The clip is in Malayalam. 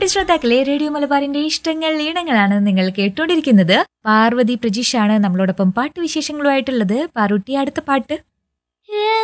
പ്രിയ ശ്രോതാക്കളെ, റേഡിയോ മലബാറിന്റെ ഇഷ്ടങ്ങൾ ഈണങ്ങളാണ് നിങ്ങൾ കേട്ടുകൊണ്ടിരിക്കുന്നത്. പാർവതി പ്രജീഷാണ് നമ്മളോടൊപ്പം പാട്ട് വിശേഷങ്ങളുമായിട്ടുള്ളത്. പാറുട്ടി, അടുത്ത പാട്ട്